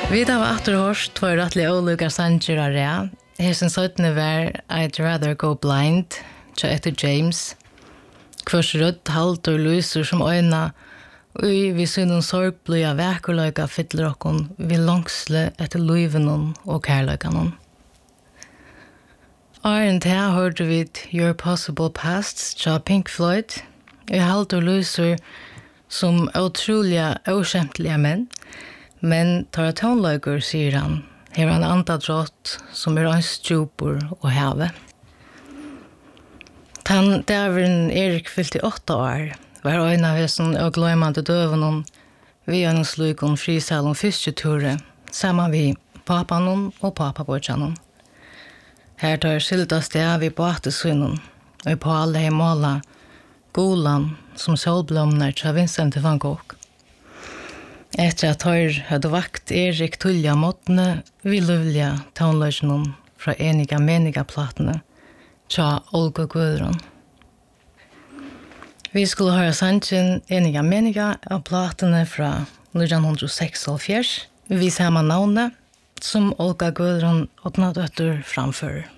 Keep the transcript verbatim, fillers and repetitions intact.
Vi har återhørst två rettelig olika sanger av det. Her som søttene var I'd Rather Go Blind, tja etter James. Kvars rødt halt og lyser som øyna, og vi synnen sorg blir av vekerløyga fyller okkon vi langsle etter løyvenon og kærløyganon. Arent her hørte vi Your Possible Pasts tja Pink Floyd. Vi halt og lyser som utroliga okjemtelige menn, men tar et tonløyger, sier han, her han antadrott som er hans djupor og heve. Tan dæveren Erik fylte åtta år, var øyna vesen og gløymande døvenon, vi er noen slukon frisalen fyrstjeture, saman vi papanon og papabordjanon. Her tar skylda sted vi batesunnen, og på alle i måla, golan som solblomnar tja Vincent van Gogh. Etter at har hadde vakt Erik Tulja måttene, vi løvlige tonløsjonen fra eniga meniga platene, tja Olga Gudrun. Vi skulle høre sannsyn eniga meniga av platene fra nitton seksoghalvfjerds, vi samme navnet som Olga Gudrun åttende døtter framfører.